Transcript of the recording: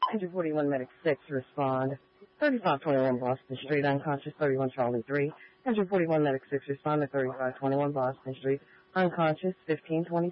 Engine 41 Medic 6, respond. 3521 Boston Street, unconscious 31 Charlie 3. Engine 41 Medic 6, respond to 3521 Boston Street, unconscious 1520.